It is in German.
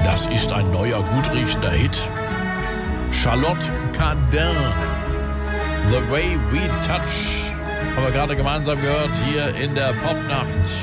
Das ist ein neuer, gut riechender Hit. Charlotte Cardin, The Way We Touch, haben wir gerade gemeinsam gehört hier in der Popnacht.